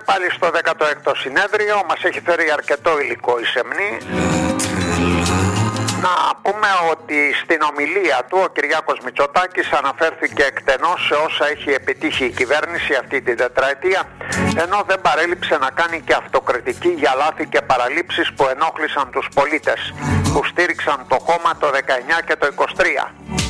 πάλι στο 16ο συνέδριο. Μας έχει φέρει αρκετό υλικό η Σεμνή. Να πούμε ότι στην ομιλία του ο Κυριάκος Μητσοτάκης αναφέρθηκε εκτενώς σε όσα έχει επιτύχει η κυβέρνηση αυτή την τετραετία, ενώ δεν παρέλειψε να κάνει και αυτοκριτική για λάθη και παραλήψεις που ενόχλησαν τους πολίτες που στήριξαν το κόμμα το 19 και το 23.